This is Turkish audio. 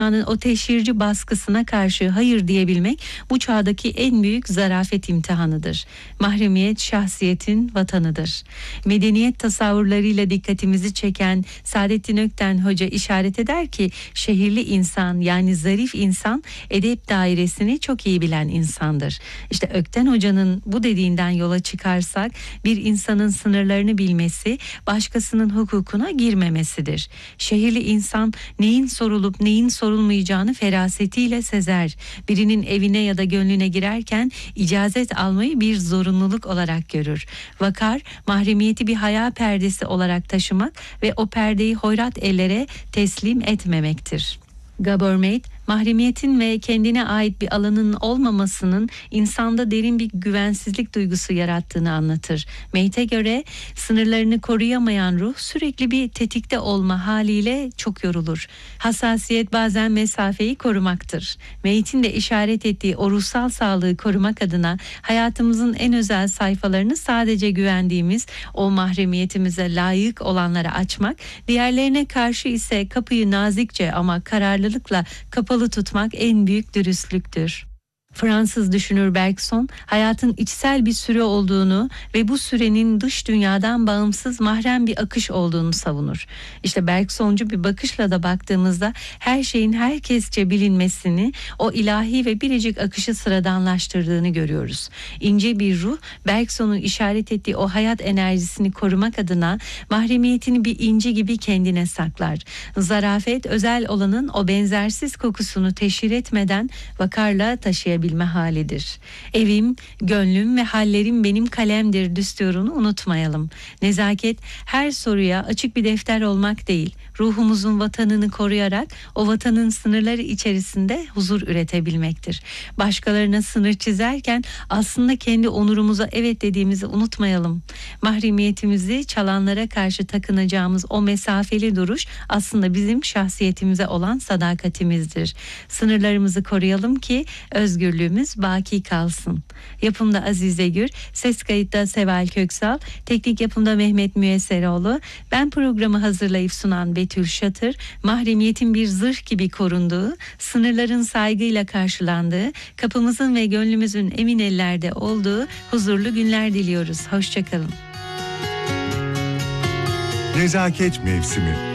o teşhirci baskısına karşı hayır diyebilmek bu çağdaki en büyük zarafet imtihanıdır. Mahremiyet şahsiyetin vatanıdır. Medeniyet tasavvurlarıyla dikkatimizi çeken Saadettin Ökten Hoca işaret eder ki şehirli insan, yani zarif insan, edep dairesini çok iyi bilen insandır. İşte Ökten Hoca'nın bu dediğinden yola çıkarsak bir insanın sınırlarını bilmesi, başkasının hukukuna girmemesidir. Şehirli insan neyin sorulup neyin sorulmayacağını ferasetiyle sezer. Birinin evine ya da gönlüne girerken icazet almayı bir zorunluluk olarak görür. Vakar, mahremiyeti bir haya perdesi olarak taşımak ve o perdeyi hoyrat ellere teslim etmemektir. Gabor Mate, mahremiyetin ve kendine ait bir alanın olmamasının insanda derin bir güvensizlik duygusu yarattığını anlatır. Mate'e göre sınırlarını koruyamayan ruh sürekli bir tetikte olma haliyle çok yorulur. Hassasiyet bazen mesafeyi korumaktır. Mate'in de işaret ettiği o ruhsal sağlığı korumak adına hayatımızın en özel sayfalarını sadece güvendiğimiz o mahremiyetimize layık olanlara açmak, diğerlerine karşı ise kapıyı nazikçe ama kararlılıkla kapalı tutmak en büyük dürüstlüktür. Fransız düşünür Bergson, hayatın içsel bir süre olduğunu ve bu sürenin dış dünyadan bağımsız mahrem bir akış olduğunu savunur. İşte Bergsoncu bir bakışla da baktığımızda her şeyin herkesçe bilinmesini, o ilahi ve biricik akışı sıradanlaştırdığını görüyoruz. İnce bir ruh, Bergson'un işaret ettiği o hayat enerjisini korumak adına mahremiyetini bir inci gibi kendine saklar. Zarafet, özel olanın o benzersiz kokusunu teşhir etmeden vakarla taşıyabilme halidir. Evim, gönlüm ve hallerim benim kalemdir düsturunu unutmayalım. Nezaket her soruya açık bir defter olmak değil, ruhumuzun vatanını koruyarak o vatanın sınırları içerisinde huzur üretebilmektir. Başkalarına sınır çizerken aslında kendi onurumuza evet dediğimizi unutmayalım. Mahremiyetimizi çalanlara karşı takınacağımız o mesafeli duruş aslında bizim şahsiyetimize olan sadakatimizdir. Sınırlarımızı koruyalım ki özgürlüğümüz baki kalsın. Yapımda Azize Gür, ses kayıtta Seval Köksal, teknik yapımda Mehmet Müesseroğlu, ben programı hazırlayıp sunan Betül Şatır, mahremiyetin bir zırh gibi korunduğu, sınırların saygıyla karşılandığı, kapımızın ve gönlümüzün emin ellerde olduğu huzurlu günler diliyoruz. Hoşçakalın. Nezaket mevsimi.